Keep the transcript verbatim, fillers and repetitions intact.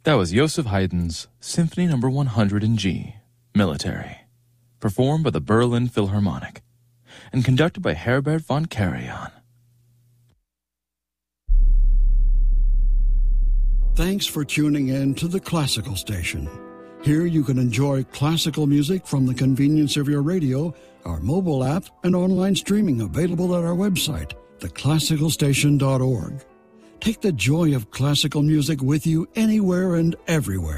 That was Joseph Haydn's Symphony Number one hundred in G, Military, performed by the Berlin Philharmonic and conducted by Herbert von Karajan. Thanks for tuning in to the Classical Station. Here you can enjoy classical music from the convenience of your radio, our mobile app, and online streaming available at our website, the classical station dot org. Take the joy of classical music with you anywhere and everywhere.